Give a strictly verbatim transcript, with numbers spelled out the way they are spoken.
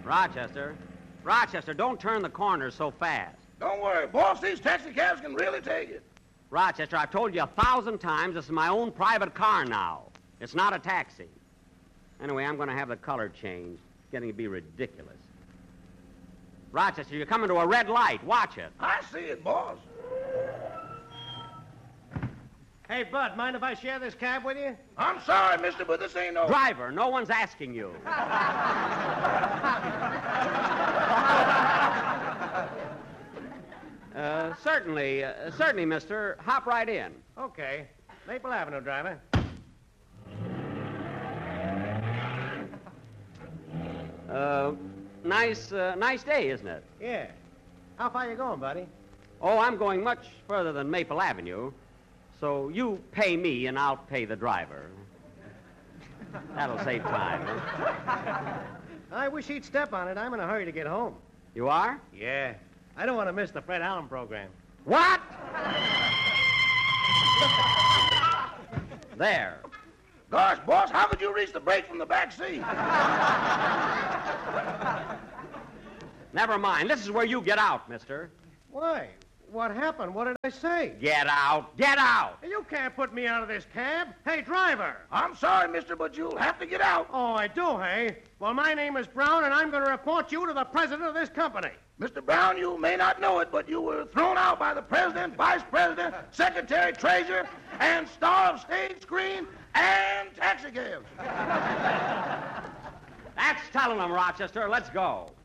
Rochester. Rochester, don't turn the corner so fast. Don't worry, boss. These taxi cabs can really take it. Rochester, I've told you a thousand times this is my own private car now. It's not a taxi. Anyway, I'm going to have the color changed. It's getting to be ridiculous. Rochester, you're coming to a red light. Watch it. I see it, boss. Hey, Bud, mind if I share this cab with you? I'm sorry, mister, but this ain't no... Driver, no one's asking you. uh, certainly, uh, certainly, mister. Hop right in. Okay. Maple Avenue, driver. Uh, nice, uh, nice day, isn't it? Yeah. How far you going, buddy? Oh, I'm going much further than Maple Avenue. So you pay me and I'll pay the driver. That'll save time. Huh? I wish he'd step on it. I'm in a hurry to get home. You are? Yeah. I don't want to miss the Fred Allen program. What? There. Gosh, boss, how could you reach the brake from the back seat? Never mind. This is where you get out, mister. Why? What happened? What did I say? Get out. Get out. You can't put me out of this cab. Hey, driver. I'm sorry, mister, but you'll have to get out. Oh, I do, hey? Well, my name is Brown, and I'm going to report you to the president of this company. Mister Brown, you may not know it, but you were thrown out by the president, vice president, secretary, treasurer, and star of stage, screen, and taxi cabs. That's telling them, Rochester. Let's go.